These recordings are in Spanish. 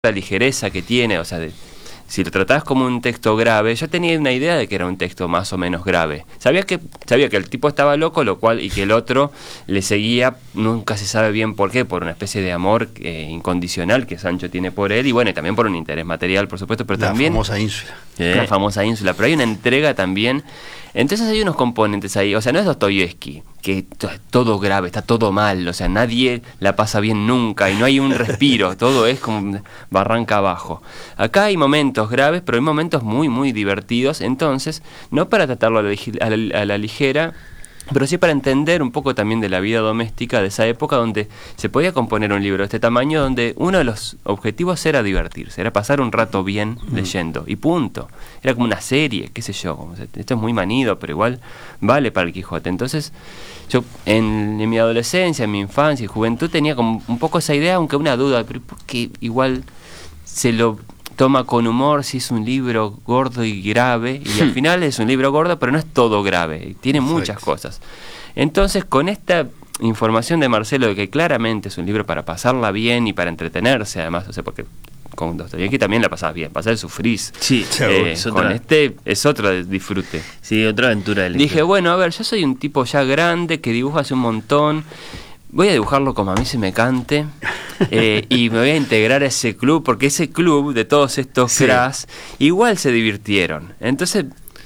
la ligereza que tiene, o sea, si lo tratás como un texto grave, yo tenía una idea de que era un texto más o menos grave. Sabía que el tipo estaba loco, y que el otro le seguía, nunca se sabe bien por qué, por una especie de amor incondicional que Sancho tiene por él, y bueno, y también por un interés material, por supuesto, pero también... La famosa ínsula, pero hay una entrega también. Entonces hay unos componentes ahí, o sea, no es Dostoyevsky, que es todo grave, está todo mal, o sea, nadie la pasa bien nunca y no hay un respiro, todo es como barranca abajo. Acá hay momentos graves, pero hay momentos muy, muy divertidos, entonces, no para tratarlo a la ligera, pero sí para entender un poco también de la vida doméstica de esa época donde se podía componer un libro de este tamaño, donde uno de los objetivos era divertirse, era pasar un rato bien leyendo, y punto. Era como una serie, qué sé yo, esto es muy manido, pero igual vale para el Quijote. Entonces, yo en mi adolescencia, en mi infancia y juventud tenía como un poco esa idea, aunque una duda, pero ¿por qué igual se lo toma con humor si es un libro gordo y grave? Y al final es un libro gordo, pero no es todo grave, tiene muchas cosas. Entonces, con esta información de Marcelo de que claramente es un libro para pasarla bien y para entretenerse, además, o sea, porque con Dostoyevsky también la pasás bien, pasás el sufrís. Sí, con este es otro disfrute. Sí, otra aventura de lectura. Dije, bueno, a ver, yo soy un tipo ya grande que dibuja hace un montón, voy a dibujarlo como a mí se me cante, y me voy a integrar a ese club, porque ese club de todos estos cracks igual se divirtieron. Entonces,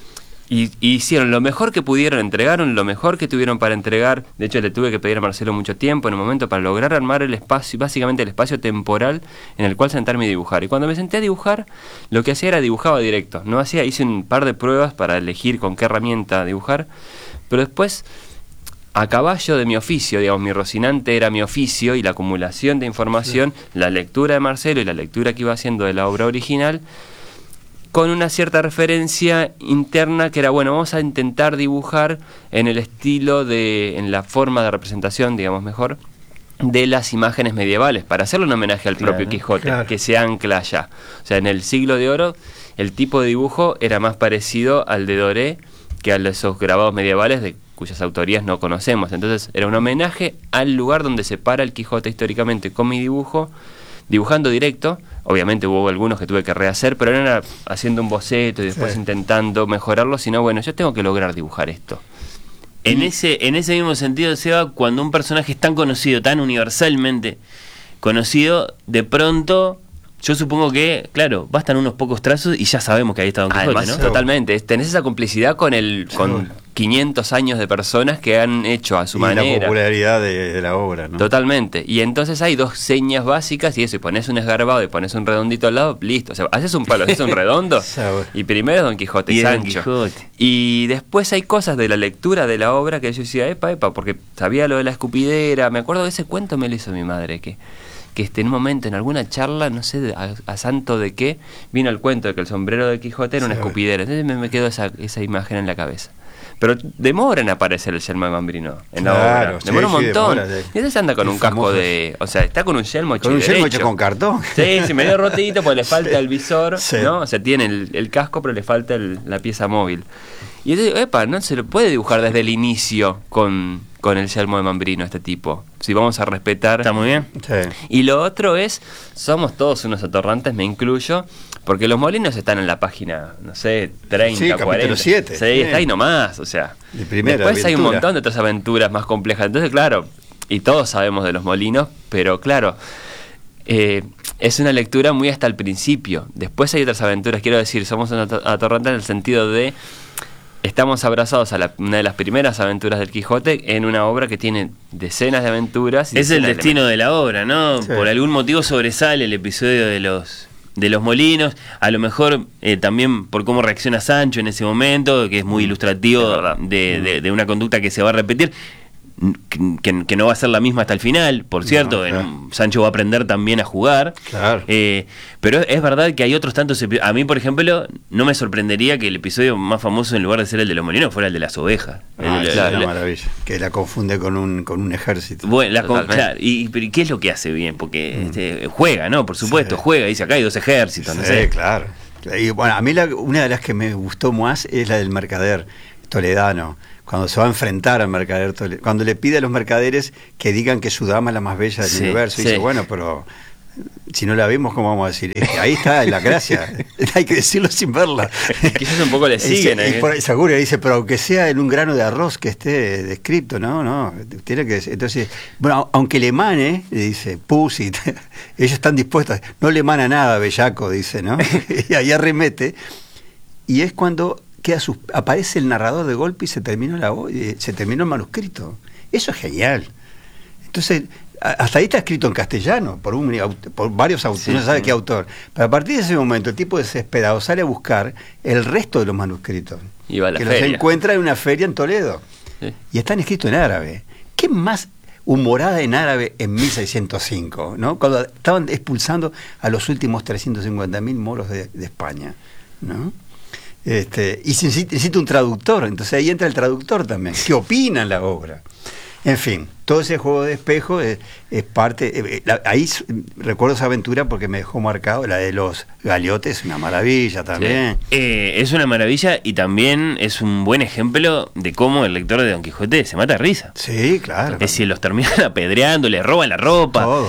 hicieron lo mejor que pudieron, entregaron lo mejor que tuvieron para entregar. De hecho, le tuve que pedir a Marcelo mucho tiempo en un momento para lograr armar el espacio, básicamente el espacio temporal en el cual sentarme y dibujar. Y cuando me senté a dibujar, lo que hacía era dibujaba directo. Hice un par de pruebas para elegir con qué herramienta dibujar, pero después, a caballo de mi oficio, digamos, mi Rocinante era mi oficio y la acumulación de información, la lectura de Marcelo y la lectura que iba haciendo de la obra original, con una cierta referencia interna que era, bueno, vamos a intentar dibujar en el estilo en la forma de representación, digamos mejor, de las imágenes medievales, para hacerle un homenaje al propio Quijote, que se ancla allá. O sea, en el Siglo de Oro, el tipo de dibujo era más parecido al de Doré que a esos grabados medievales cuyas autorías no conocemos. Entonces, era un homenaje al lugar donde se para el Quijote históricamente con mi dibujo, dibujando directo. Obviamente hubo algunos que tuve que rehacer, pero no era haciendo un boceto y después intentando mejorarlo, sino bueno, yo tengo que lograr dibujar esto. En ese mismo sentido, Seba, cuando un personaje es tan conocido, tan universalmente conocido, de pronto, yo supongo que, claro, bastan unos pocos trazos y ya sabemos que ahí está Don Quijote, además, ¿no? Totalmente, tenés esa complicidad con 500 años de personas que han hecho a su manera. La popularidad de la obra, ¿no? Totalmente. Y entonces hay dos señas básicas y eso, y pones un esgarbado y pones un redondito al lado, listo. O sea, haces un palo, haces un redondo y primero Don Quijote y Sancho. Y después hay cosas de la lectura de la obra que yo decía, epa, porque sabía lo de la escupidera. Me acuerdo de ese cuento, me lo hizo mi madre, que en un momento, en alguna charla, no sé a santo de qué, vino el cuento de que el sombrero de Quijote era una escupidera. Entonces me quedó esa imagen en la cabeza. Pero demora en aparecer el yelmo de Mambrino en la obra. Demora un montón. Y entonces anda con un casco o sea, está con un yelmo hecho con cartón. Sí, medio rotito, porque le falta el visor, ¿no? O sea, tiene el casco, pero le falta la pieza móvil. Y entonces, no se lo puede dibujar desde el inicio con el yelmo de Mambrino este tipo. Si vamos a respetar. Está muy bien. Sí. Y lo otro somos todos unos atorrantes, me incluyo, porque los molinos están en la página, no sé, 30, 40. 7. Sí, está ahí nomás, o sea. Después hay un montón de otras aventuras más complejas. Entonces, claro, y todos sabemos de los molinos, pero claro, es una lectura muy hasta el principio. Después hay otras aventuras, quiero decir, somos unos atorrantes en el sentido de estamos abrazados a una de las primeras aventuras del Quijote en una obra que tiene decenas de aventuras. Es el destino de la obra, ¿no? Sí. Por algún motivo sobresale el episodio de los molinos, a lo mejor también por cómo reacciona Sancho en ese momento, que es muy ilustrativo de una conducta que se va a repetir. Que no va a ser la misma hasta el final, por cierto. Sancho va a aprender también a jugar. Claro. Pero es verdad que hay otros tantos a mí, por ejemplo, no me sorprendería que el episodio más famoso, en lugar de ser el de los molinos, fuera el de las ovejas. Claro, una maravilla. Que la confunde con un ejército. Bueno, claro. Pero ¿qué es lo que hace bien? Porque juega, ¿no? Por supuesto, juega. Dice, acá hay 2 ejércitos, no sé. Claro. Y bueno, a mí una de las que me gustó más es la del mercader toledano. Cuando se va a enfrentar al mercader Toledano, cuando le pide a los mercaderes que digan que su dama es la más bella del universo, y dice, bueno, pero Si no la vemos, ¿cómo vamos a decir? Ahí está la gracia. Hay que decirlo sin verla. Quizás un poco le siguen. Seguro dice, pero aunque sea en un grano de arroz que esté descrito, no, tiene que. Entonces, bueno, aunque le emane, le dice, pussy, ellos están dispuestos, no le emana nada, bellaco, dice, ¿no? Y ahí arremete, y es cuando aparece el narrador de golpe y se terminó el manuscrito. Eso es genial. Entonces, hasta ahí está escrito en castellano por varios autores, no sabe qué autor. Pero a partir de ese momento el tipo desesperado sale a buscar el resto de los manuscritos, y va a la que feria. los encuentra en una feria en Toledo, y están escritos en árabe. ¿Qué más humorada en árabe en 1605, ¿no? Cuando estaban expulsando a los últimos 350.000 moros de España, ¿no? Y se necesita un traductor, entonces ahí entra el traductor también. ¿Qué opina en la obra? En fin, todo ese juego de espejo es parte. Ahí recuerdo esa aventura porque me dejó marcado. La de los galiotes, una maravilla también. Sí. Es una maravilla y también es un buen ejemplo de cómo el lector de Don Quijote se mata de risa. Sí, claro. Es decir, los terminan apedreando, le roban la ropa. Todo.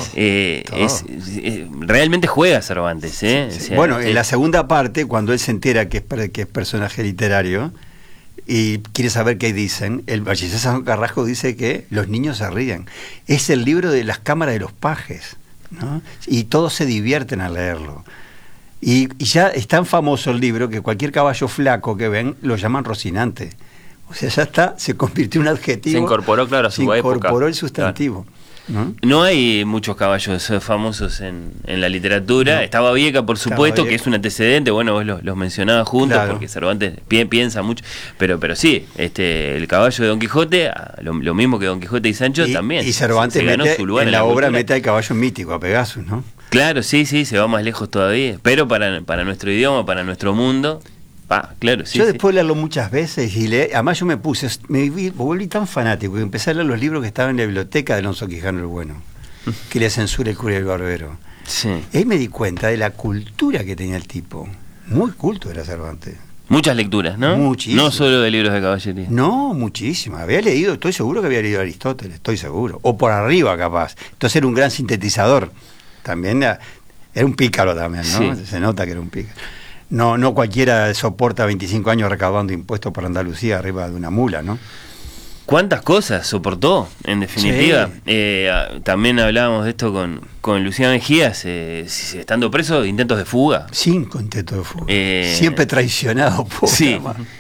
Realmente juega Cervantes. Sí. O sea, bueno, en la segunda parte, cuando él se entera que es personaje literario y quiere saber qué dicen, el bachiller San Carrasco dice que los niños se ríen. Es el libro de las cámaras de los pajes, ¿no? Y todos se divierten al leerlo. Y ya es tan famoso el libro que cualquier caballo flaco que ven lo llaman Rocinante. O sea, ya está, se convirtió en un adjetivo. Se incorporó, claro, a su época. Se incorporó el sustantivo. Claro. No hay muchos caballos famosos en la literatura. Estaba Babieca, por supuesto, que es un antecedente. Bueno, vos los mencionabas juntos, claro, porque Cervantes piensa mucho. Pero sí, el caballo de Don Quijote, lo mismo que Don Quijote y Sancho, también. Y Cervantes se ganó su lugar en la obra mete al caballo mítico, a Pegasus, ¿no? Claro, sí, se va más lejos todavía. Pero para nuestro idioma, para nuestro mundo. Claro, sí. Yo después de leerlo muchas veces y además yo me volví tan fanático que empecé a leer los libros que estaban en la biblioteca de Alonso Quijano el Bueno, que le censura el cura y el barbero. Sí. Y ahí me di cuenta de la cultura que tenía el tipo. Muy culto era Cervantes. Muchas lecturas, ¿no? Muchísimas. No solo de libros de caballería. No, muchísimas. Estoy seguro que había leído a Aristóteles, estoy seguro. O por arriba, capaz. Entonces era un gran sintetizador. También era un pícaro también, ¿no? Sí. Se nota que era un pícaro. No cualquiera soporta 25 años recaudando impuestos por Andalucía arriba de una mula, ¿no? ¿Cuántas cosas soportó, en definitiva? Sí. También hablábamos de esto con Lucía Mejías, estando preso, intentos de fuga. 5 intentos de fuga. Siempre traicionado por... Sí.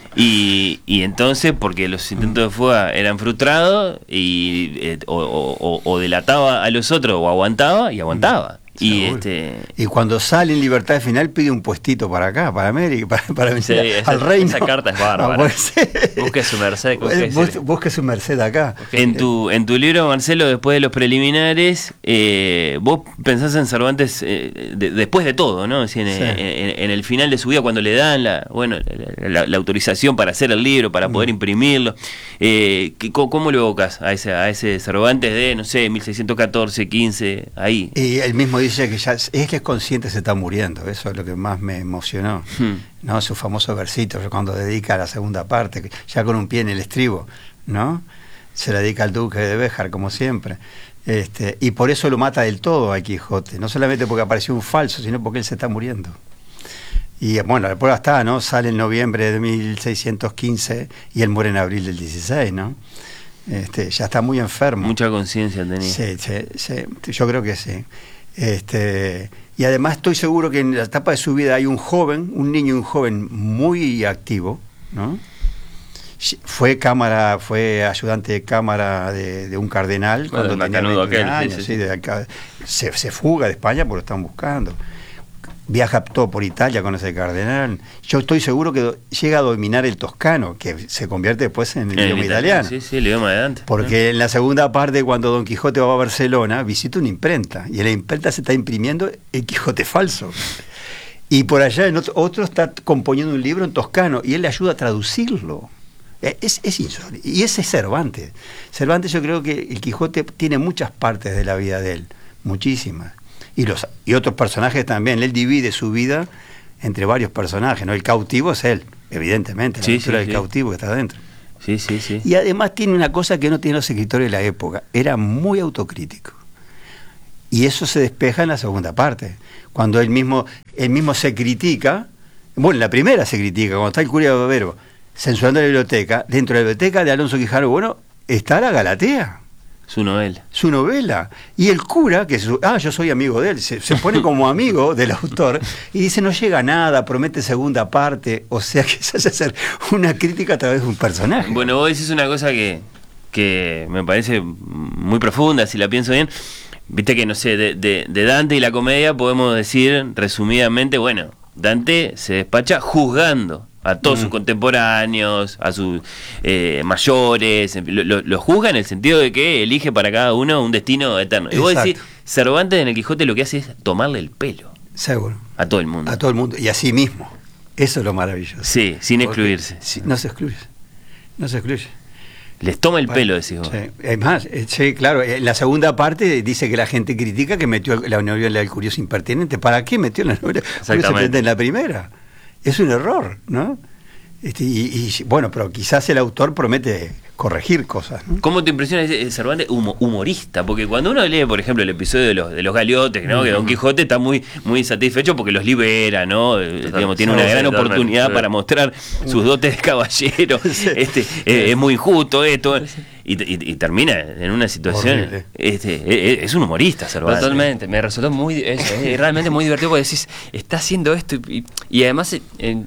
Y entonces, porque los intentos de fuga eran frustrados, o delataba a los otros, o aguantaba, y aguantaba. Y cuando sale en libertad final pide un puestito para acá, para América, para vencer al reino. Esa carta es bárbara. Busque su merced. Busque su merced acá. En tu libro, Marcelo, después de los preliminares, vos pensás en Cervantes después de todo, ¿no? Es decir, en el final de su vida, cuando le dan la autorización para hacer el libro, para poder imprimirlo. ¿Cómo lo evocas a ese Cervantes de, no sé, 1614, 15, ahí? Y él mismo dice que ya es consciente que se está muriendo. Eso es lo que más me emocionó, ¿no? Su famoso versito cuando dedica la segunda parte, ya con un pie en el estribo, ¿no? Se la dedica al duque de Béjar, como siempre. Y por eso lo mata del todo a Quijote, no solamente porque apareció un falso, sino porque él se está muriendo. Y bueno, la prueba está, ¿no? Sale en noviembre de 1615 y él muere en abril del 16, ¿no? Ya está muy enfermo. Mucha conciencia tenía. Sí, yo creo que sí. Y además estoy seguro que en la etapa de su vida hay un niño y un joven muy activo, ¿no? Fue ayudante de cámara de un cardenal cuando tenía 21 años, se fuga de España porque lo están buscando. Viaja todo por Italia con ese cardenal. Yo estoy seguro que llega a dominar el toscano, que se convierte después en el idioma italiano. Sí, el idioma de antes. Porque en la segunda parte, cuando Don Quijote va a Barcelona, visita una imprenta, y en la imprenta se está imprimiendo el Quijote falso. Y por allá otro está componiendo un libro en toscano, y él le ayuda a traducirlo. Es insólito. Y ese es Cervantes. Cervantes, yo creo que el Quijote tiene muchas partes de la vida de él, muchísimas. Y otros personajes también. Él divide su vida entre varios personajes, ¿no? El cautivo es él, evidentemente, la aventura del cautivo que está adentro. Sí. Y además tiene una cosa que no tienen los escritores de la época. Era muy autocrítico. Y eso se despeja en la segunda parte, cuando él mismo se critica. Bueno, en la primera se critica, cuando está el cura de Barbero censurando la biblioteca. Dentro de la biblioteca de Alonso Quijano Bueno está la Galatea. Su novela. Su novela. Y el cura, yo soy amigo de él, se pone como amigo del autor y dice, no llega a nada, promete segunda parte. O sea, que se hace hacer una crítica a través de un personaje. Bueno, vos decís una cosa que me parece muy profunda, si la pienso bien. Viste que, no sé, de Dante y la comedia podemos decir resumidamente, bueno, Dante se despacha juzgando a todos sus contemporáneos, a sus mayores, lo juzga en el sentido de que elige para cada uno un destino eterno. Y vos decís, Cervantes en el Quijote lo que hace es tomarle el pelo. Seguro. A todo el mundo. A todo el mundo, y a sí mismo. Eso es lo maravilloso. Sí, sin excluirse. No se excluye. No se excluye. Les toma el pelo, decís vos. Sí. Es más, sí, claro, en la segunda parte dice que la gente critica que metió la novela del Curioso Impertinente. ¿Para qué metió la novela del Curioso Impertinente en la primera? Es un error, ¿no? Bueno, pero quizás el autor promete corregir cosas, ¿no? ¿Cómo te impresiona Cervantes humorista? Porque cuando uno lee, por ejemplo, el episodio de los galeotes, ¿no? Que Don Quijote está muy satisfecho porque los libera, ¿no? Digamos, tiene una gran oportunidad para mostrar sus dotes de caballero. Es muy injusto esto. Y termina en una situación. Es un humorista, Cervantes. Totalmente. Me resultó realmente muy divertido porque decís, está haciendo esto y además.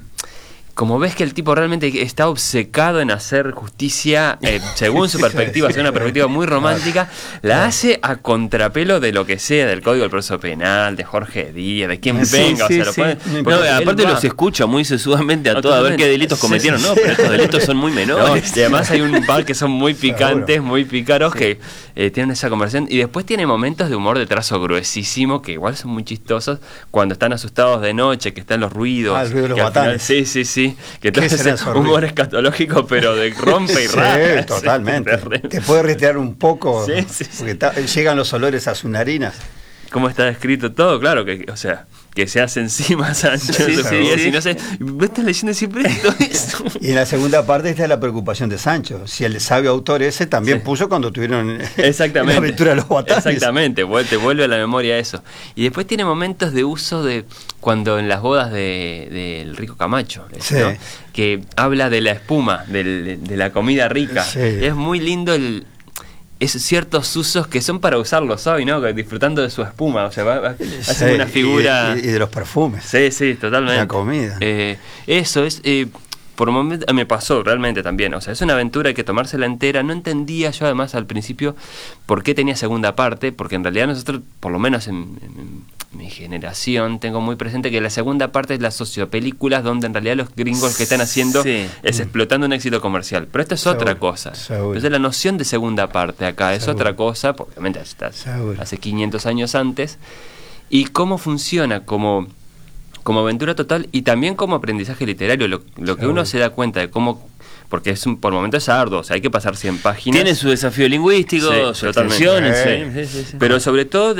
Como ves que el tipo realmente está obcecado en hacer justicia, según su perspectiva, según una perspectiva muy romántica, la hace a contrapelo de lo que sea, del Código del Proceso Penal, de Jorge Díaz, de quien venga. Aparte los escucha muy sesudamente a todos a ver qué delitos cometieron, ¿no? Pero estos delitos son muy menores. Y además hay un par que son muy picantes, muy pícaros, que tienen esa conversación. Y después tiene momentos de humor de trazo gruesísimo, que igual son muy chistosos, cuando están asustados de noche, que están los ruidos. El ruido de los batanes. Sí. Que todo ese humor escatológico, pero de rompe y raja. Sí, totalmente. Te puede retirar un poco, porque llegan los olores a sus narinas. ¿Cómo está escrito todo? Claro, que se hace encima Sancho. Y no sé, vos estás leyendo siempre todo eso. Y en la segunda parte está la preocupación de Sancho. Si el sabio autor ese también puso cuando tuvieron la aventura de los batanes. Exactamente, te vuelve a la memoria eso. Y después tiene momentos de uso de cuando en las bodas del Rico Camacho, ¿no? Que habla de la espuma, de la comida rica. Sí. Es muy lindo esos ciertos usos que son para usarlos hoy, ¿no? Disfrutando de su espuma, o sea, hace una figura... Y de los perfumes. Sí, totalmente. La comida. Eso es... por un momento me pasó realmente también, o sea, es una aventura, hay que tomársela entera. No entendía yo además al principio por qué tenía segunda parte, porque en realidad nosotros, por lo menos en mi generación, tengo muy presente que la segunda parte es las sociopelículas, donde en realidad los gringos que están haciendo es explotando un éxito comercial. Pero esto es otra cosa. Entonces la noción de segunda parte acá es otra cosa, porque obviamente hace 500 años antes. Y cómo funciona como aventura total y también como aprendizaje literario, lo que uno se da cuenta de cómo, porque por momentos es arduo, o sea, hay que pasar 100 páginas. Tiene su desafío lingüístico, su extensión, pero sobre todo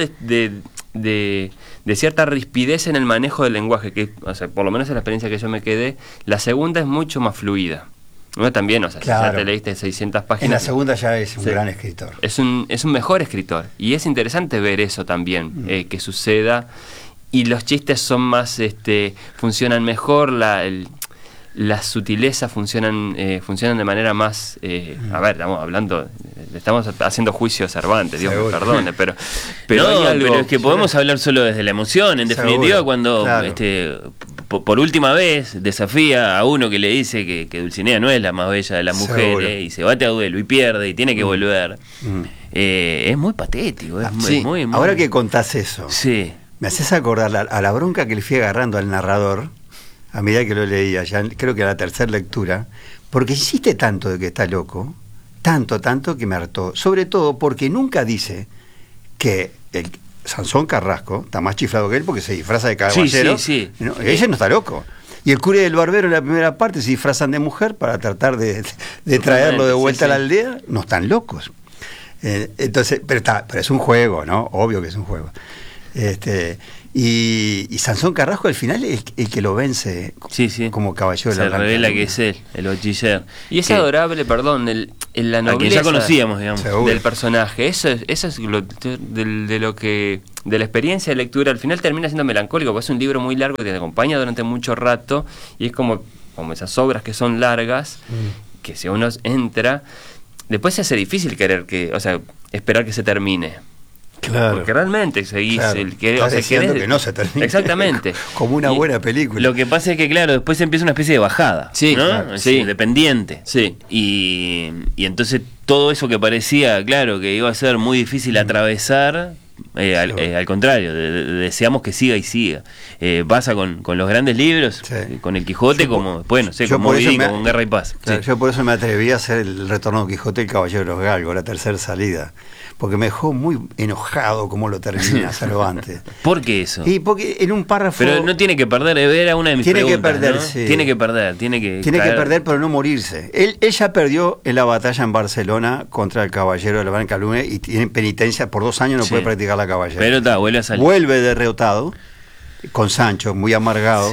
de cierta rispidez en el manejo del lenguaje, que, o sea, por lo menos en la experiencia que yo me quedé, la segunda es mucho más fluida. Uno también, o sea, si ya te leíste 600 páginas... En la segunda ya es un gran escritor. Es un mejor escritor, y es interesante ver eso también, que suceda. Y los chistes son más, funcionan mejor, las sutilezas funcionan de manera más, a ver, estamos haciendo juicio a Cervantes, Dios me perdone, pero no, pero es que podemos hablar solo desde la emoción, en definitiva, cuando por última vez desafía a uno que le dice que Dulcinea no es la más bella de las mujeres, y se bate a duelo y pierde y tiene que volver. Es muy patético, es muy... Ahora que contás eso, me haces acordar a la bronca que le fui agarrando al narrador a medida que lo leía, ya creo que a la tercera lectura, porque insiste tanto de que está loco, tanto que me hartó, sobre todo porque nunca dice que Sansón Carrasco está más chiflado que él porque se disfraza de caballero. No, ella no está loco. Y el cura y el barbero en la primera parte se disfrazan de mujer para tratar de traerlo de vuelta a la aldea. No están locos. Entonces, pero es un juego, ¿no? Obvio que es un juego. Y Sansón Carrasco al final es el que lo vence como caballero de la Se Blanca revela Luna. que es él, el bachiller. Y es adorable, perdón, la nobleza. A quien ya conocíamos, digamos. Seguro. Del personaje. Eso es de la experiencia de lectura. Al final termina siendo melancólico, porque es un libro muy largo que te acompaña durante mucho rato, y es como esas obras que son largas, que si uno entra, después se hace difícil esperar que se termine. Claro. Porque realmente seguís Claro. Estás deseando que no se termine. Exactamente. Como una buena película. Lo que pasa es que, claro, después empieza una especie de bajada. Sí, ¿no? claro, Es sí. Independiente. Sí. Y entonces todo eso que parecía, claro, que iba a ser muy difícil atravesar, al contrario, deseamos que siga y siga. Pasa con los grandes libros, Sí. con el Quijote, con por Moby eso Dick, me- con Guerra y Paz. Claro, Sí. yo por eso me atreví a hacer el retorno de Quijote y el Caballero de los Galgos, la tercera salida. Porque me dejó muy enojado como lo termina Cervantes. ¿Por qué eso? Y porque en un párrafo... Pero no tiene que perder, era una de mis Tiene que preguntas, perder, ¿no? sí. Tiene que perder, tiene que perder, pero no morirse. Él ya perdió en la batalla en Barcelona contra el Caballero de la Blanca Luna y tiene penitencia, por 2 años no Sí. puede practicar la caballería. Pero vuelve a salir. Vuelve derrotado, con Sancho, muy amargado. Sí.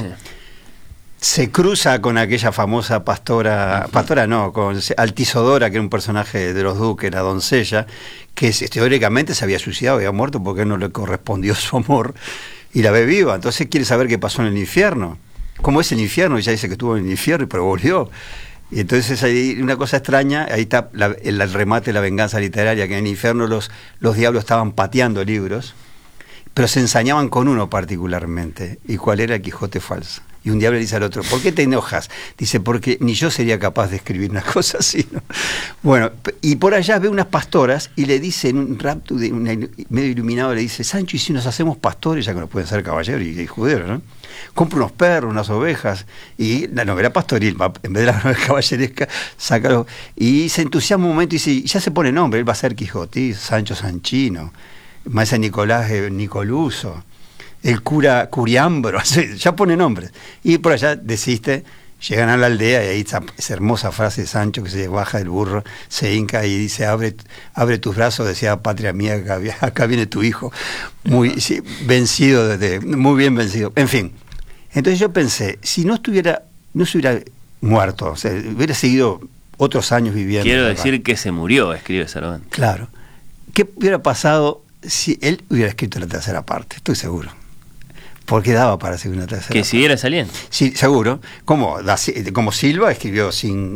Se cruza con aquella famosa pastora no, con Altisodora, que era un personaje de los duques, la doncella, que teóricamente se había suicidado, había muerto porque no le correspondió su amor, y la ve viva. Entonces quiere saber qué pasó en el infierno. ¿Cómo es el infierno? Y ya dice que estuvo en el infierno, pero volvió. Y entonces hay una cosa extraña, ahí está el remate de la venganza literaria, que en el infierno los diablos estaban pateando libros, pero se ensañaban con uno particularmente, y cuál era el Quijote falso. Y un diablo le dice al otro, ¿por qué te enojas? Dice, porque ni yo sería capaz de escribir una cosa así, ¿no? Bueno, y por allá ve unas pastoras y le dice, en un rapto medio iluminado, le dice, Sancho, ¿y si nos hacemos pastores? Ya que nos pueden ser caballeros y juderos, ¿no? Compra unos perros, unas ovejas, y la novela pastoril, en vez de la novela caballeresca, sácalo. Y se entusiasma un momento y dice, ya se pone nombre, él va a ser Quijote, Sancho Sanchino, Maese Nicolás Nicoluso, el cura Curiambro, ya pone nombres. Y por allá desiste, llegan a la aldea y ahí está esa hermosa frase de Sancho que se baja del burro, se hinca y dice, abre tus brazos, decía patria mía, acá viene tu hijo. Muy vencido, muy bien vencido. En fin, entonces yo pensé, si no se hubiera muerto, o sea, hubiera seguido otros años viviendo. Quiero decir que se murió, escribe Cervantes. Claro. ¿Qué hubiera pasado si él hubiera escrito la tercera parte? Estoy seguro. Porque daba para hacer una tercera Que parte. siguiera saliendo. Sí, seguro. Como Silva escribió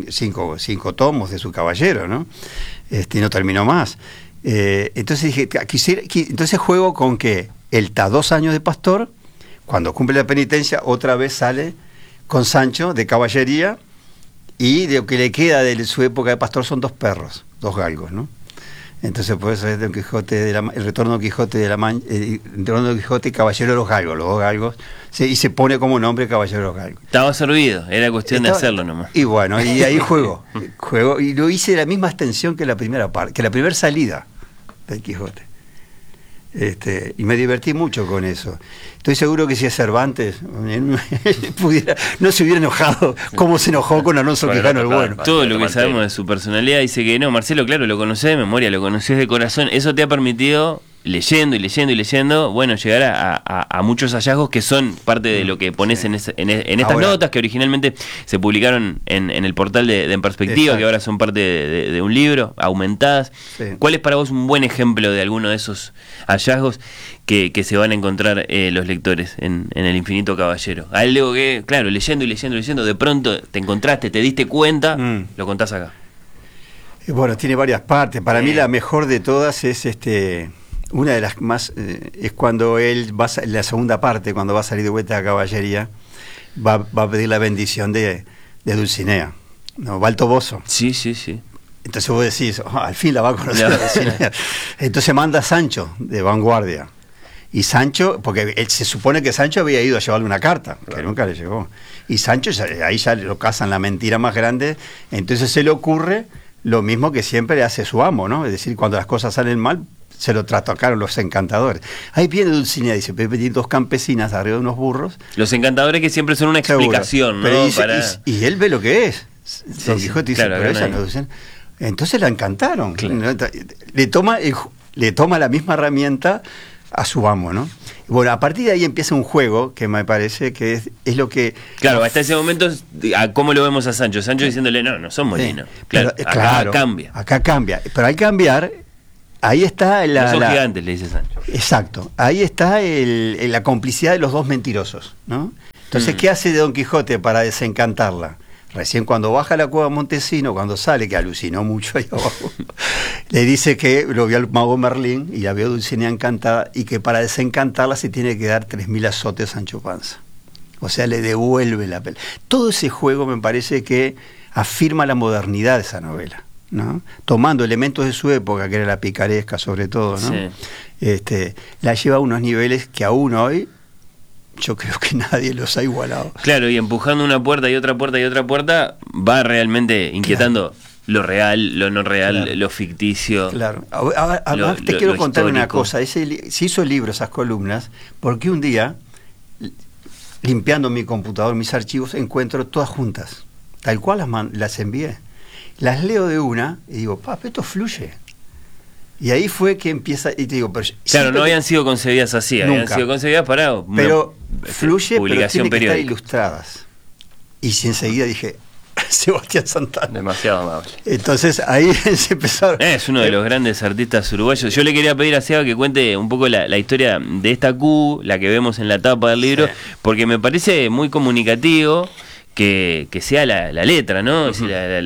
5 tomos de su caballero, ¿no? Y no terminó más. Entonces dije, entonces juego con que él está 2 años de pastor, cuando cumple la penitencia, otra vez sale con Sancho de caballería, y de lo que le queda de su época de pastor son 2 perros, 2 galgos, ¿no? Entonces, por eso es Don Quijote el retorno de Quijote de la Mancha, el retorno de Quijote, Caballero de los Galgos, los 2 galgos, y se pone como nombre Caballero de los Galgos. Estaba servido, era cuestión de hacerlo nomás. Y bueno, y ahí juego, y lo hice de la misma extensión que la primera parte, que la primera salida del Quijote. Y me divertí mucho con eso. Estoy seguro que si es Cervantes no se hubiera enojado como se enojó con Alonso Quijano el Bueno. Todo lo que sabemos de su personalidad dice que no, Marcelo, claro, lo conocés de memoria, lo conocés de corazón. Eso te ha permitido, leyendo y leyendo y leyendo, bueno, llegar a muchos hallazgos que son parte de lo que pones en estas Ahora, notas que originalmente se publicaron en el portal de En Perspectiva, exacto. que ahora son parte de un libro, aumentadas. Sí. ¿Cuál es para vos un buen ejemplo de alguno de esos hallazgos que se van a encontrar los lectores en El Infinito Caballero? Algo que, claro, leyendo y leyendo y leyendo, de pronto te encontraste, te diste cuenta, lo contás acá. Bueno, tiene varias partes. Para mí la mejor de todas es una de las más es cuando él va en la segunda parte, cuando va a salir de vuelta a caballería, va a pedir la bendición de Dulcinea, ¿no? Va al Toboso. Sí, sí, sí. Entonces vos decís, al fin la va a conocer a Dulcinea. Entonces manda a Sancho de vanguardia. Y Sancho, porque se supone que Sancho había ido a llevarle una carta, que nunca le llegó. Y Sancho, ahí ya lo cazan la mentira más grande, entonces se le ocurre lo mismo que siempre le hace su amo, ¿no? Es decir, cuando las cosas salen mal, se lo trataron los encantadores. Ahí viene Dulcinea, dice, venir 2 campesinas arriba de unos burros. Los encantadores que siempre son una explicación, seguro. ¿no? Pero y él ve lo que es. Don Quijote dice, claro, pero ella no, Dulcinea. Entonces la encantaron. Claro. Le toma la misma herramienta a su amo, ¿no? Bueno, a partir de ahí empieza un juego que me parece que es lo que... Claro, hasta ese momento, ¿cómo lo vemos a Sancho? Sancho diciéndole, no son molinos. Sí, claro, pero, acá cambia. Acá cambia. Pero al cambiar, ahí está no son gigantes, le dice Sancho. Exacto. Ahí está la complicidad de los dos mentirosos, ¿no? Entonces, ¿qué hace de Don Quijote para desencantarla? Recién cuando baja a la cueva Montesino, cuando sale, que alucinó mucho ahí abajo, le dice que lo vio al mago Merlín y la vio Dulcinea encantada y que para desencantarla se tiene que dar 3.000 azotes a Sancho Panza. O sea, le devuelve la pelea. Todo ese juego me parece que afirma la modernidad de esa novela, ¿no? Tomando elementos de su época, que era la picaresca sobre todo, ¿no? Sí. La lleva a unos niveles que aún hoy yo creo que nadie los ha igualado. Claro, y empujando una puerta y otra puerta y otra puerta, va realmente inquietando lo real, lo no real, lo ficticio. Claro. Ahora te quiero contar una cosa. Se hizo el libro, esas columnas, porque un día, limpiando mi computador, mis archivos, encuentro todas juntas, tal cual las envié. Las leo de una y digo, esto fluye. Y ahí fue que empieza, y te digo, pero claro, no habían sido concebidas así, nunca. Habían sido concebidas para una fluye, publicación pero tiene que periódica. estar ilustradas. Y enseguida dije, Sebastián Santana. Demasiado amable. Entonces ahí se empezaron. Es uno de los grandes artistas uruguayos. Yo le quería pedir a Seba que cuente un poco la historia de esta Q, la que vemos en la tapa del libro, porque me parece muy comunicativo. Que sea la letra, ¿no? Es decir,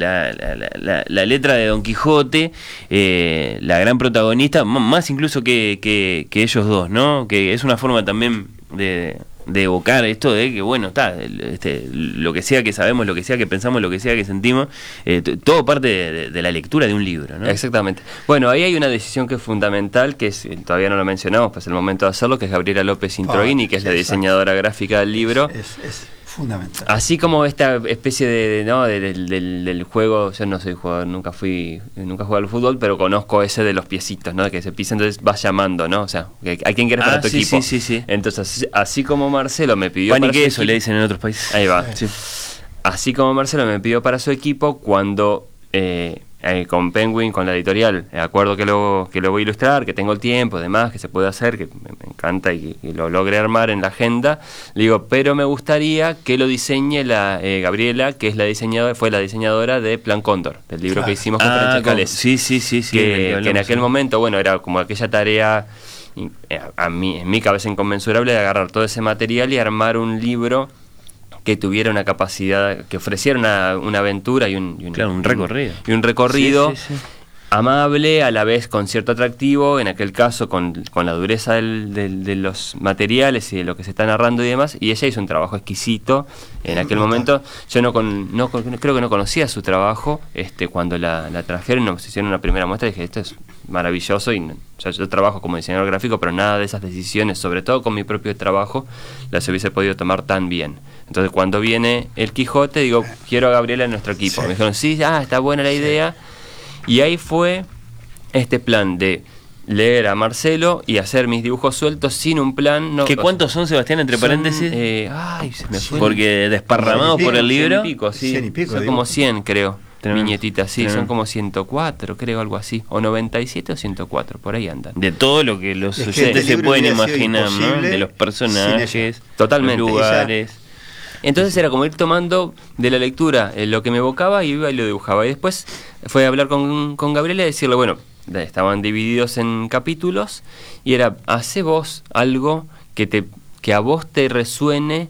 la letra de Don Quijote, la gran protagonista, más incluso que ellos dos, ¿no? Que es una forma también de evocar esto de que, bueno, está, lo que sea que sabemos, lo que sea que pensamos, lo que sea que sentimos, todo parte de la lectura de un libro, ¿no? Exactamente. Bueno, ahí hay una decisión que es fundamental, que todavía no lo mencionamos, pues es el momento de hacerlo, que es Gabriela López Introini, que es la diseñadora gráfica del libro. Es fundamental. Así como esta especie del juego, yo no soy jugador, nunca jugué al fútbol, pero conozco ese de los piecitos, ¿no? Que se pisa, entonces vas llamando, ¿no? O sea, ¿a quién quieres para tu equipo? Sí. Entonces, así como Marcelo me pidió Pani, para que su eso equipo, le dicen en otros países. ahí va. Sí. Así como Marcelo me pidió para su equipo, cuando con Penguin, con la editorial, acuerdo que lo voy a ilustrar, que tengo el tiempo, demás, que se puede hacer, que me encanta y lo logré armar en la agenda, le digo, pero me gustaría que lo diseñe la Gabriela, que es fue la diseñadora de Plan Cóndor, del libro que hicimos con Francesca Alesi. Sí. Que en aquel momento, bueno, era como aquella tarea en mi cabeza inconmensurable de agarrar todo ese material y armar un libro que tuviera una capacidad, que ofreciera una aventura y un recorrido. Y un recorrido Sí. amable, a la vez con cierto atractivo, en aquel caso con la dureza de los materiales y de lo que se está narrando y demás, y ella hizo un trabajo exquisito en aquel momento. Yo creo que no conocía su trabajo, cuando la trajeron, nos hicieron una primera muestra y dije, esto es maravilloso, y yo trabajo como diseñador gráfico, pero nada de esas decisiones, sobre todo con mi propio trabajo, las hubiese podido tomar tan bien. Entonces cuando viene el Quijote, digo, quiero a Gabriela en nuestro equipo. Me dijeron, sí, está buena la idea. Y ahí fue este plan de leer a Marcelo y hacer mis dibujos sueltos sin un plan. ¿Cuántos son, Sebastián, entre paréntesis? Se me fue. Porque desparramados por el libro. 100 y pico, sí. 100 y pico, son digo. como 100, creo. Viñetitas, sí, Tremendo. son como 104, creo, algo así. O 97 o 104, por ahí andan. De todo lo que los Es que oyentes este se libro pueden hubiera sido imaginar, ¿no? imposible De los personajes, Totalmente. los lugares. Entonces era como ir tomando de la lectura lo que me evocaba y iba y lo dibujaba. Y después fue a hablar con Gabriela y decirle, bueno, estaban divididos en capítulos y era, hace vos algo que a vos te resuene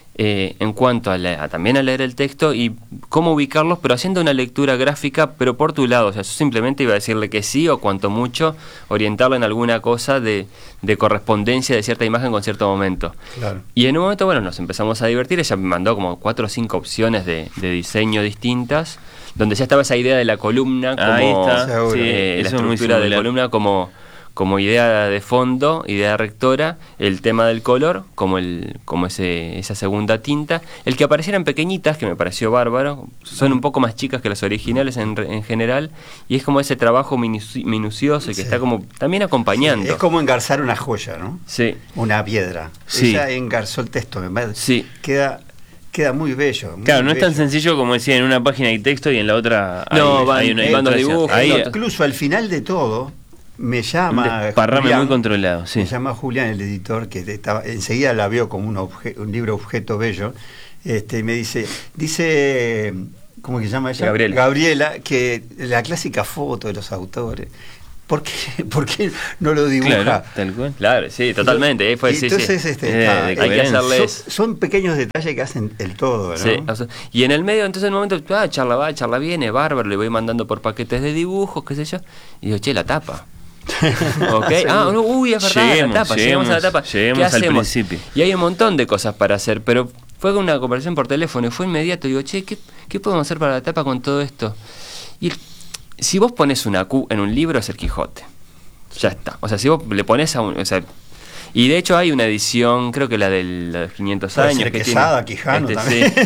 en cuanto también a leer el texto y cómo ubicarlos, pero haciendo una lectura gráfica, pero por tu lado. O sea, yo simplemente iba a decirle que sí, o cuanto mucho orientarlo en alguna cosa de correspondencia de cierta imagen con cierto momento. Claro. Y en un momento, bueno, nos empezamos a divertir. Ella me mandó como 4 o 5 opciones de diseño distintas, donde ya estaba esa idea de la columna, como Ahí está, seguro. sí, la eso es muy estructura de similar. columna como idea de fondo, idea rectora, el tema del color, como esa segunda tinta, el que aparecieran pequeñitas, que me pareció bárbaro, son un poco más chicas que las originales en general, y es como ese trabajo minucioso y que está como también acompañando. Es como engarzar una joya, ¿no? Sí. Una piedra. Sí. Ella engarzó el texto, me parece. Sí. Queda muy bello. Muy Claro, no es tan bello. sencillo como decía, en una página hay texto y en la otra No, hay una van dos ilustración. dibujos, Ahí, no, Incluso al final de todo, me llama Un desparrame Julián, muy controlado, sí. Me llama Julián, el editor, que enseguida la vio como un libro objeto bello, y me dice, ¿cómo que se llama ella? Gabriela, que la clásica foto de los autores. ¿Por qué no lo dibuja? Claro, tal cual. Claro, sí, totalmente. Entonces, hay que hacerles. Son pequeños detalles que hacen el todo, ¿no? Sí, y en el medio, entonces en el momento, charla va, charla viene, bárbaro, le voy mandando por paquetes de dibujos, qué sé yo, y digo, che, la tapa. Ok, uy, es verdad, la tapa, llegamos a la tapa. Lleguemos al principio. Y hay un montón de cosas para hacer, pero fue una conversación por teléfono y fue inmediato. Digo, che, ¿qué podemos hacer para la tapa con todo esto? Y si vos pones una Q en un libro, es el Quijote. Ya está. O sea, si vos le pones a un... O sea, y de hecho hay una edición, creo que la de los 500 años. Que Quesada, tiene, Quijano también. Sí.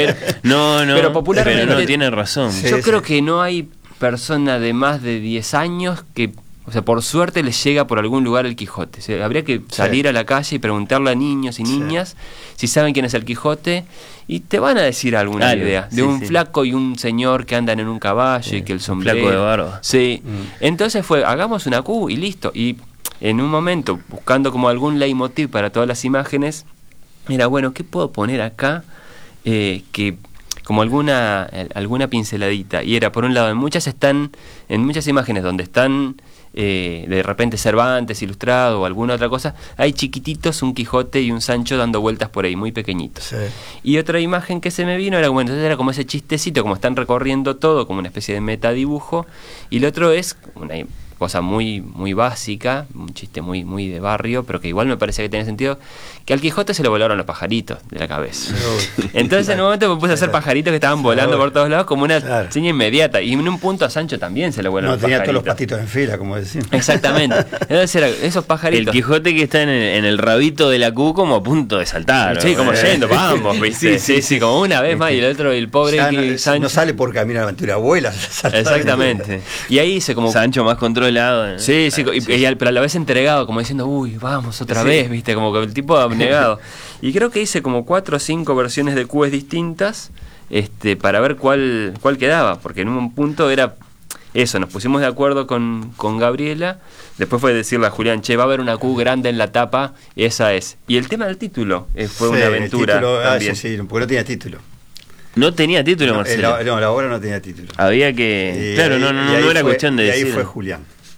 Pero popularmente... Pero no, tiene razón. Yo creo que no hay persona de más de 10 años que... O sea, por suerte les llega por algún lugar el Quijote. O sea, habría que salir a la calle y preguntarle a niños y niñas si saben quién es el Quijote y te van a decir alguna idea. De un flaco y un señor que andan en un caballo y que el sombrero... Flaco de barba. Sí. Entonces hagamos una Q y listo. Y en un momento, buscando como algún leitmotiv para todas las imágenes, mira, bueno, ¿qué puedo poner acá? Que... como alguna pinceladita. Y era, por un lado, en muchas imágenes donde están de repente Cervantes ilustrado o alguna otra cosa, hay chiquititos un Quijote y un Sancho dando vueltas por ahí, muy pequeñitos. Sí. Y otra imagen que se me vino era, bueno, entonces era como ese chistecito, como están recorriendo todo, como una especie de metadibujo, y el otro es una cosa muy muy básica, un chiste muy muy de barrio, pero que igual me parece que tiene sentido, que al Quijote se lo volaron los pajaritos de la cabeza. Entonces en un momento me puse a hacer pajaritos que estaban volando por todos lados como una seña inmediata, y en un punto a Sancho también se le volaron los pajaritos. No tenía todos los patitos en fila, como decimos. Exactamente. Entonces era esos pajaritos. El Quijote que está en el rabito de la Q como a punto de saltar. Sí, como yendo, vamos, ¿viste? Sí, como una vez más, y el otro, el pobre Sancho no sale por camino a la aventura, vuela. Exactamente. Y ahí hice como... Sancho más controlado. Sí, pero a la vez entregado, como diciendo, uy, vamos otra vez, ¿viste? Como que el tipo abnegado. Y creo que hice como 4 o 5 versiones de Qs distintas para ver cuál quedaba, porque en un punto era eso, nos pusimos de acuerdo con Gabriela, después fue decirle a Julián, che, va a haber una Q grande en la tapa, esa es. Y el tema del título fue una aventura también. Sí, porque no tenía título. No tenía título, Marcelo. La obra no tenía título. Había que... Claro, no era cuestión de decir. Y ahí fue Julián.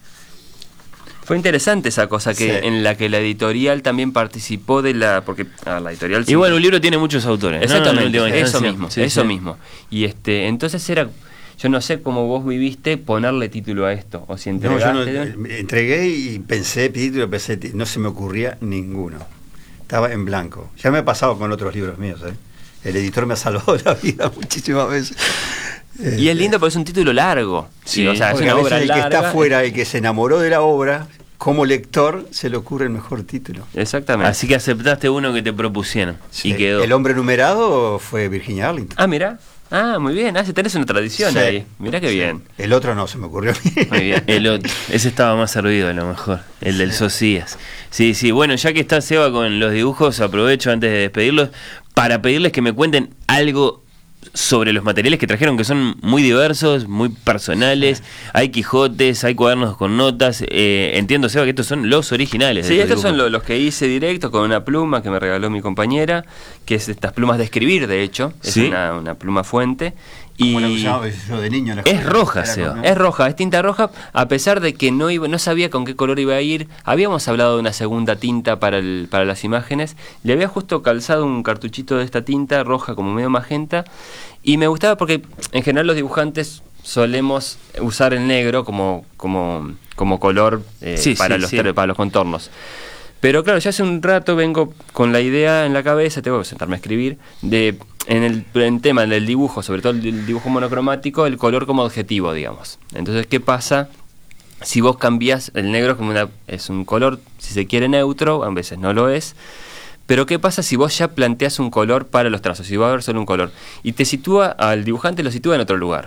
Fue interesante esa cosa en la que la editorial también participó porque la editorial... Y bueno, un libro tiene muchos autores. Exactamente, ¿no? Eso mismo. Y entonces era... Yo no sé cómo vos viviste ponerle título a esto, o si entregaste... yo entregué y pensé, no se me ocurría ninguno. Estaba en blanco. Ya me ha pasado con otros libros míos, El editor me ha salvado la vida muchísimas veces. Y es lindo porque es un título largo. Sí, o sea, es una obra larga. El que está afuera, el que se enamoró de la obra, como lector, se le ocurre el mejor título. Exactamente. Así que aceptaste uno que te propusieron y quedó. El hombre numerado fue Virginia Arlington. Ah, mira. Ah, muy bien. Tenés una tradición ahí. Mirá qué bien. El otro no se me ocurrió. Muy bien. El otro. Ese estaba más servido a lo mejor. El del Socias. Sí. Bueno, ya que está Seba con los dibujos, aprovecho antes de despedirlos para pedirles que me cuenten algo sobre los materiales que trajeron, que son muy diversos, muy personales. Hay Quijotes, hay cuadernos con notas. Entiendo, Seba, que estos son los originales. Sí, estos son los que hice directo con una pluma que me regaló mi compañera, que es estas plumas de escribir, de hecho. Es una pluma fuente. Y de niño, es roja, Seba. Es roja, es tinta roja, a pesar de que no sabía con qué color iba a ir. Habíamos hablado de una segunda tinta para las imágenes. Le había justo calzado un cartuchito de esta tinta roja como medio magenta, y me gustaba porque en general los dibujantes solemos usar el negro como color para los contornos. Pero claro, ya hace un rato vengo con la idea en la cabeza, tengo que sentarme a escribir, en el tema del dibujo, sobre todo el dibujo monocromático, el color como objetivo, digamos. Entonces, ¿qué pasa si vos cambiás el negro como es un color, si se quiere, neutro? A veces no lo es. Pero ¿qué pasa si vos ya planteás un color para los trazos? Si va a haber solo un color. Y te sitúa, al dibujante lo sitúa en otro lugar.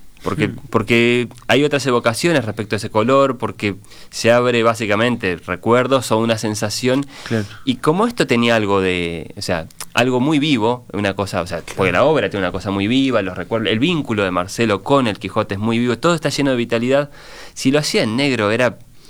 Porque hay otras evocaciones respecto a ese color, porque se abre básicamente recuerdos o una sensación. Claro. Y como esto tenía algo algo muy vivo, una cosa, porque la obra tiene una cosa muy viva, los recuerdos, el vínculo de Marcelo con el Quijote es muy vivo, todo está lleno de vitalidad. Si lo hacía en negro era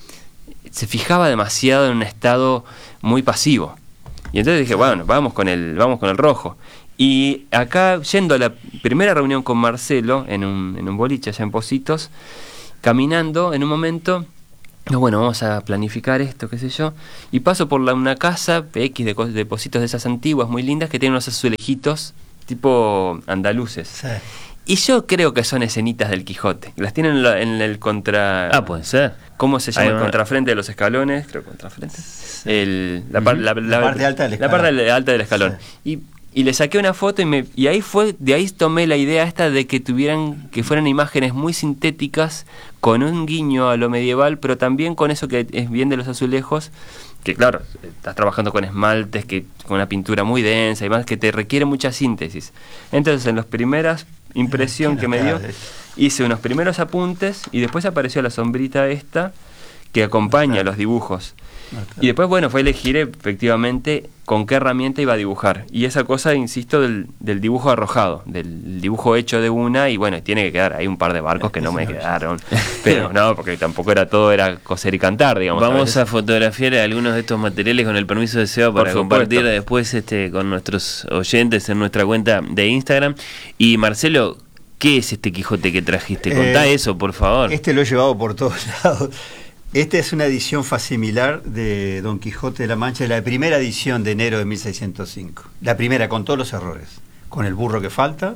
se fijaba demasiado en un estado muy pasivo. Y entonces dije, bueno, vamos con el rojo. Y acá, yendo a la primera reunión con Marcelo, en un boliche allá en Pocitos, caminando, en un momento, bueno, vamos a planificar esto, qué sé yo, y paso por una casa X de Pocitos de esas antiguas, muy lindas, que tienen unos azulejitos tipo andaluces. Sí. Y yo creo que son escenitas del Quijote. Las tienen en el contra... Ah, puede ser. ¿Cómo se llama? Ahí El va. contrafrente de los escalones. Creo que contrafrente. La parte alta del escalón. La parte alta del escalón. Sí. Y le saqué una foto y de ahí tomé la idea esta de que fueran imágenes muy sintéticas, con un guiño a lo medieval, pero también con eso que es bien de los azulejos, que claro, estás trabajando con esmaltes, con una pintura muy densa y más, que te requiere mucha síntesis. Entonces, en las primeras impresión que me dio, hice unos primeros apuntes y después apareció la sombrita esta que acompaña los dibujos. Y después, bueno, fue elegir efectivamente con qué herramienta iba a dibujar. Y esa cosa, insisto, del dibujo arrojado, del dibujo hecho de una, y bueno, tiene que quedar. Hay un par de barcos que no me quedaron. Pero no, porque tampoco era coser y cantar, digamos. Vamos a fotografiar algunos de estos materiales con el permiso de Seba para compartir después con nuestros oyentes en nuestra cuenta de Instagram. Y Marcelo, ¿qué es este Quijote que trajiste? Contá eso, por favor. Este lo he llevado por todos lados. Esta es una edición facsimilar de Don Quijote de la Mancha, la primera edición de enero de 1605. La primera, con todos los errores. Con el burro que falta.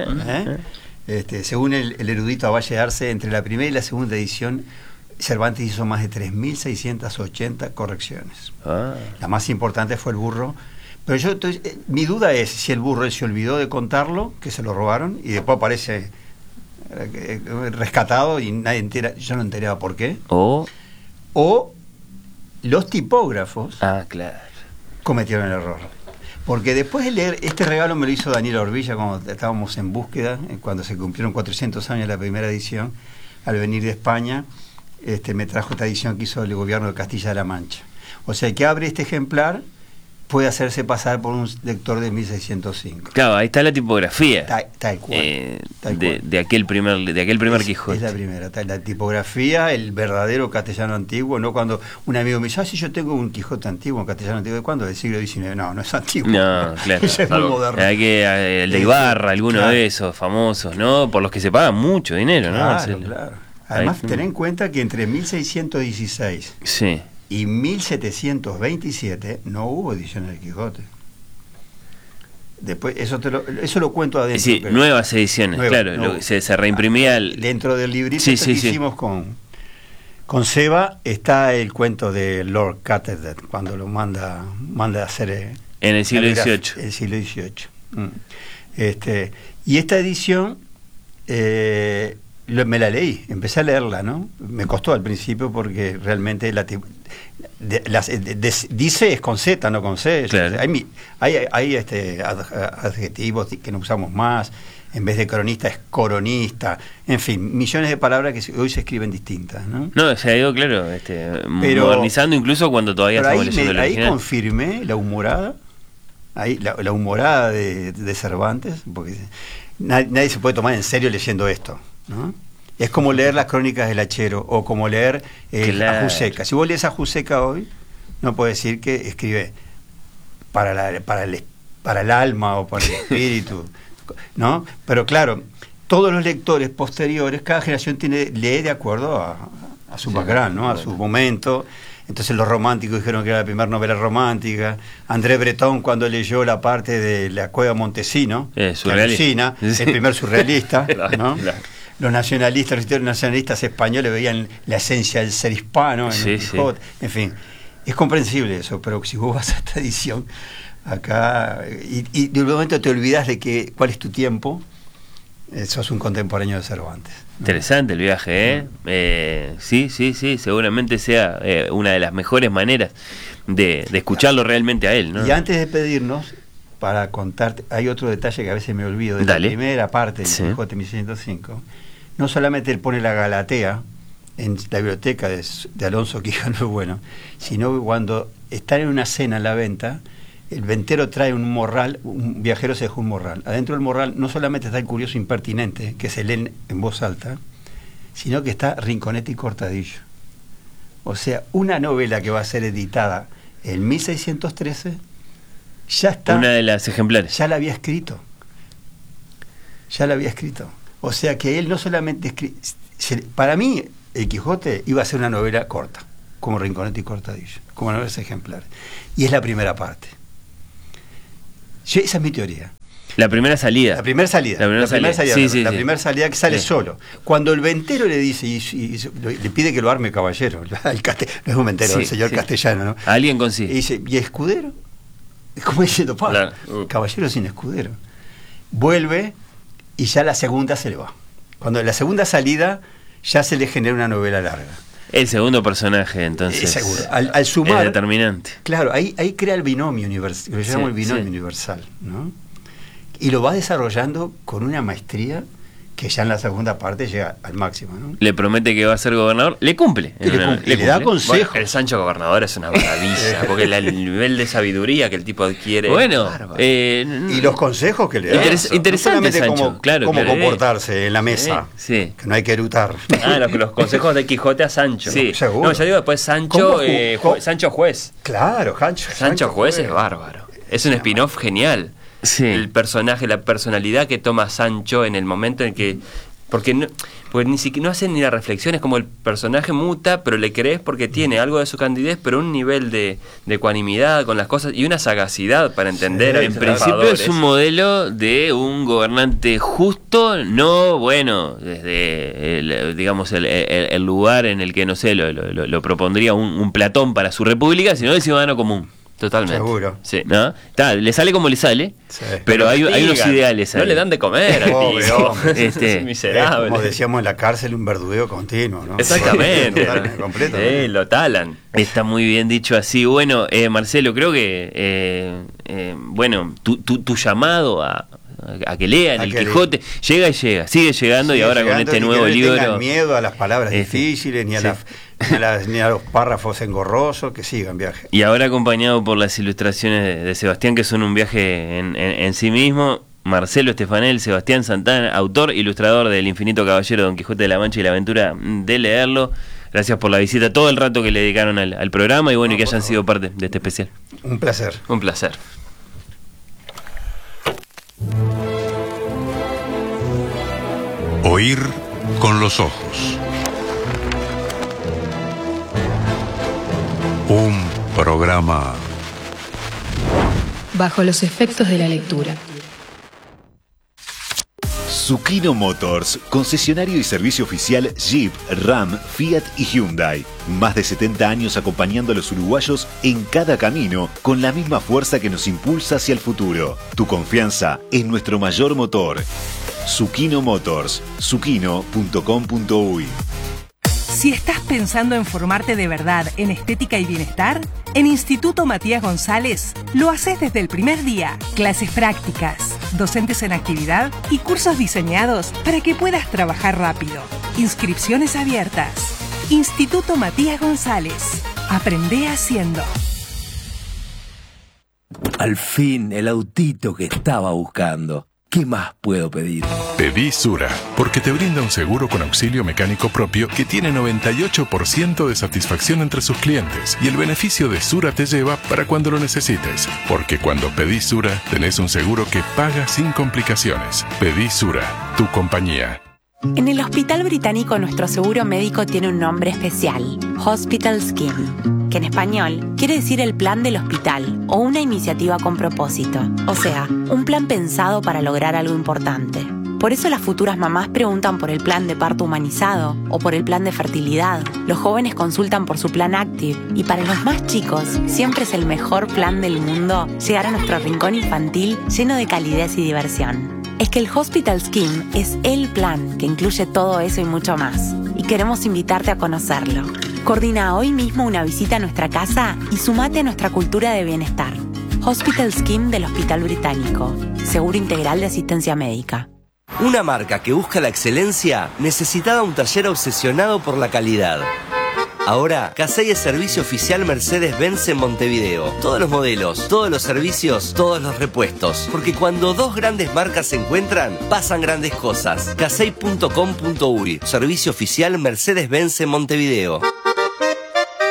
Según el erudito Valle Arce, entre la primera y la segunda edición, Cervantes hizo más de 3.680 correcciones. La más importante fue el burro. Pero mi duda es si el burro se olvidó de contarlo, que se lo robaron, y después aparece rescatado y nadie entera, yo no enteraba por qué. O los tipógrafos cometieron el error. Porque después de leer, este regalo me lo hizo Daniel Orbilla cuando estábamos en búsqueda, cuando se cumplieron 400 años de la primera edición, al venir de España, me trajo esta edición que hizo el gobierno de Castilla-La Mancha. O sea, que abre este ejemplar, puede hacerse pasar por un lector de 1605. Claro, ahí está la tipografía. Tal cual. De aquel primer Quijote. Es la primera, la tipografía, el verdadero castellano antiguo, no cuando un amigo me dice, si yo tengo un Quijote antiguo, un castellano antiguo, ¿de cuándo? Del siglo XIX. No es antiguo. No, claro. Es muy moderno. El de Ibarra, alguno de esos famosos, ¿no? Por los que se pagan mucho dinero, ¿no? Claro. Además, ten en cuenta que entre 1616 y 1727 no hubo edición del Quijote. Después, eso lo cuento adentro. Sí, nuevas ediciones, se reimprimía. Dentro del librito que hicimos con Seba está el cuento de Lord Catterton, cuando lo manda a hacer. En el siglo XVIII. El siglo XVIII. Y esta edición me la leí, empecé a leerla, ¿no? Me costó al principio porque realmente dice es con Z, no con C. Claro. Hay adjetivos que no usamos más. En vez de cronista es coronista. En fin, millones de palabras que hoy se escriben distintas, ¿no? No, se ha ido, claro, modernizando incluso cuando todavía estamos leyendo el original. Ahí confirmé la humorada, la humorada de Cervantes, porque nadie se puede tomar en serio leyendo esto, ¿no? Es como leer las crónicas del Hachero o como leer a Juseca. Si vos lees a Juseca hoy, no puedes decir que escribe para el alma o para el espíritu, ¿no? Pero claro, todos los lectores posteriores, cada generación lee de acuerdo a su background, ¿no? A su momento. Entonces los románticos dijeron que era la primera novela romántica. André Breton, cuando leyó la parte de La Cueva Montesino, el primer surrealista, ¿no? Los nacionalistas españoles veían la esencia del ser hispano en el Quijote. En fin, es comprensible eso, pero si vos vas a esta edición acá y de un momento te olvidas de cuál es tu tiempo, sos un contemporáneo de Cervantes, ¿no? Interesante el viaje, sí, seguramente sea una de las mejores maneras de escucharlo realmente a él, ¿no? Y antes de pedirnos, para contarte, hay otro detalle que a veces me olvido de la primera parte del Quijote 1605. No solamente él pone la Galatea en la biblioteca de Alonso Quijano Bueno, sino que cuando están en una cena en la venta, el ventero trae un morral, un viajero se dejó un morral. Adentro del morral no solamente está el curioso impertinente, que se leen en voz alta, sino que está Rinconete y Cortadillo. O sea, una novela que va a ser editada en 1613, ya está. Una de las ejemplares. Ya la había escrito. O sea que él no solamente para mí, El Quijote iba a ser una novela corta, como Rinconete y Cortadillo, como novelas ejemplares. Y es la primera parte. Esa es mi teoría. La primera salida. La primera salida que sale solo. Cuando el ventero le dice, y le pide que lo arme Caballero, no es un ventero, el señor Castellano, ¿no? Alguien consigue. Y dice, ¿y escudero? Como diciendo, Caballero sin escudero. Vuelve y ya la segunda se le va. Cuando la segunda salida ya se le genera una novela larga. El segundo personaje, entonces. Seguro. Al sumar. Es determinante. Claro, ahí crea el binomio universal, lo llamamos el binomio universal, ¿no? Y lo va desarrollando con una maestría que ya en la segunda parte llega al máximo, ¿no? Le promete que va a ser gobernador, le cumple. Le da consejos. Bueno, el Sancho gobernador es una maravilla, porque el nivel de sabiduría que el tipo adquiere. Bueno, y los consejos que le da. Interesante, no Sancho. Cómo comportarse en la mesa. Sí. Que no hay que erutar. Los consejos de Quijote a Sancho. Sí, seguro. No, ya digo después Sancho, Sancho Juez. Claro, Sancho Juez es bárbaro. Es un spin-off genial. Sí. El personaje, la personalidad que toma Sancho en el momento en que... Porque ni siquiera no hacen ni la reflexión, es como el personaje muta, pero le crees porque tiene algo de su candidez, pero un nivel de ecuanimidad con las cosas y una sagacidad para entender. En principio es un modelo de un gobernante justo, no bueno, desde el lugar en el que, no sé, lo propondría un Platón para su república, sino el ciudadano común. Totalmente. Seguro. Sí. ¿No? Le sale como le sale, pero hay unos ideales ahí. No le dan de comer al tipo. Es miserable. Como decíamos en la cárcel, un verdudeo continuo, ¿no? Exactamente. Completo, sí, lo talan. Está muy bien dicho así. Bueno, Marcelo, creo que tu llamado a que lean El Quijote llega y llega, sigue llegando, y ahora con este nuevo libro. No tengan miedo a las palabras difíciles, ni a los párrafos engorrosos, que sigan viaje. Y ahora acompañado por las ilustraciones de Sebastián, que son un viaje en sí mismo. Marcelo Stefanel, Sebastián Santana, autor, ilustrador del Infinito Caballero, Don Quijote de la Mancha y la aventura de leerlo. Gracias por la visita, todo el rato que le dedicaron al programa, y que hayan sido parte de este especial. Un placer. Un placer. Oír con los ojos. Un programa bajo los efectos de la lectura. Zucchino Motors, concesionario y servicio oficial Jeep, Ram, Fiat y Hyundai. Más de 70 años acompañando a los uruguayos en cada camino, con la misma fuerza que nos impulsa hacia el futuro. Tu confianza es nuestro mayor motor. Zucchino Motors, zucchino.com.uy. Si estás pensando en formarte de verdad en estética y bienestar, en Instituto Matías González lo haces desde el primer día. Clases prácticas, docentes en actividad y cursos diseñados para que puedas trabajar rápido. Inscripciones abiertas. Instituto Matías González. Aprende haciendo. Al fin, el autito que estaba buscando. ¿Qué más puedo pedir? Pedí Sura, porque te brinda un seguro con auxilio mecánico propio que tiene 98% de satisfacción entre sus clientes, y el beneficio de Sura te lleva para cuando lo necesites, porque cuando pedís Sura tenés un seguro que paga sin complicaciones. Pedí Sura, tu compañía. En el Hospital Británico nuestro seguro médico tiene un nombre especial, Hospital Scheme, que en español quiere decir el plan del hospital o una iniciativa con propósito, o sea, un plan pensado para lograr algo importante. Por eso las futuras mamás preguntan por el plan de parto humanizado o por el plan de fertilidad. Los jóvenes consultan por su plan Active, y para los más chicos siempre es el mejor plan del mundo llegar a nuestro rincón infantil lleno de calidez y diversión. Es que el Hospital Scheme es el plan que incluye todo eso y mucho más, y queremos invitarte a conocerlo. Coordina hoy mismo una visita a nuestra casa y sumate a nuestra cultura de bienestar. Hospital Scheme del Hospital Británico. Seguro integral de asistencia médica. Una marca que busca la excelencia necesitaba un taller obsesionado por la calidad. Ahora, Casey es servicio oficial Mercedes-Benz en Montevideo. Todos los modelos, todos los servicios, todos los repuestos. Porque cuando dos grandes marcas se encuentran, pasan grandes cosas. Casey.com.uy. Servicio oficial Mercedes-Benz en Montevideo.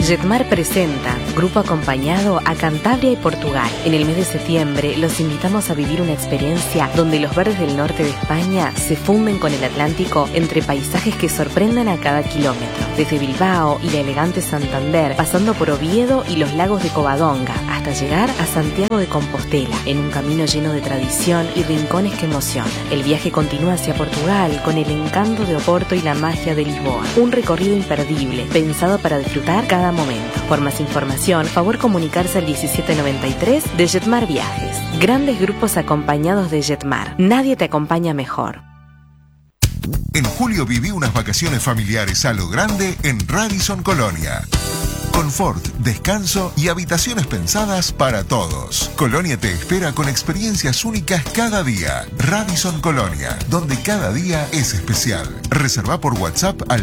Jetmar presenta Grupo Acompañado a Cantabria y Portugal. En el mes de septiembre los invitamos a vivir una experiencia donde los verdes del norte de España se funden con el Atlántico entre paisajes que sorprendan a cada kilómetro. Desde Bilbao y la elegante Santander, pasando por Oviedo y los lagos de Covadonga, hasta llegar a Santiago de Compostela, en un camino lleno de tradición y rincones que emocionan. El viaje continúa hacia Portugal con el encanto de Oporto y la magia de Lisboa. Un recorrido imperdible, pensado para disfrutar cada momento. Por más información, favor comunicarse al 1793 de Jetmar Viajes. Grandes grupos acompañados de Jetmar. Nadie te acompaña mejor. En julio viví unas vacaciones familiares a lo grande en Radisson Colonia. Confort, descanso y habitaciones pensadas para todos. Colonia te espera con experiencias únicas cada día. Radisson Colonia, donde cada día es especial. Reserva por WhatsApp al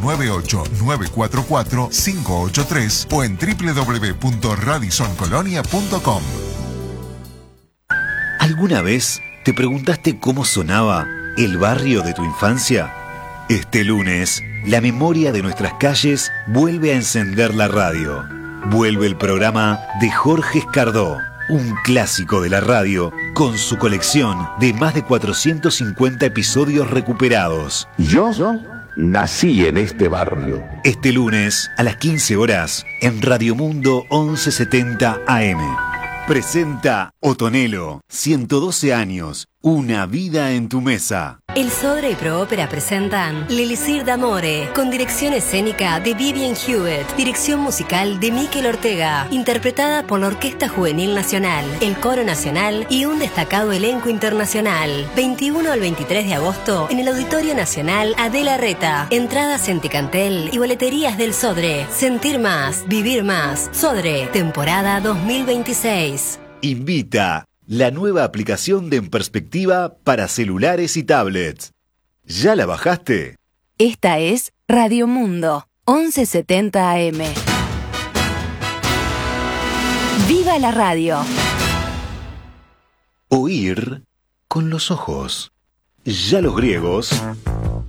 098-944-583 o en www.radissoncolonia.com. ¿Alguna vez te preguntaste cómo sonaba el barrio de tu infancia? Este lunes, la memoria de nuestras calles vuelve a encender la radio. Vuelve el programa de Jorge Escardó, un clásico de la radio, con su colección de más de 450 episodios recuperados. Yo nací en este barrio. Este lunes, a las 15 horas, en Radio Mundo 1170 AM. Presenta Otonelo, 112 años, una vida en tu mesa. El Sodre y Proópera presentan L'Elisir d'Amore, con dirección escénica de Vivian Hewitt, dirección musical de Mikel Ortega, interpretada por la Orquesta Juvenil Nacional, el Coro Nacional y un destacado elenco internacional. 21 al 23 de agosto en el Auditorio Nacional Adela Reta. Entradas en Ticantel y boleterías del Sodre. Sentir más, vivir más. Sodre, temporada 2026. Invita la nueva aplicación de En Perspectiva para celulares y tablets. ¿Ya la bajaste? Esta es Radio Mundo, 1170 AM. ¡Viva la radio! Oír con los ojos. Ya los griegos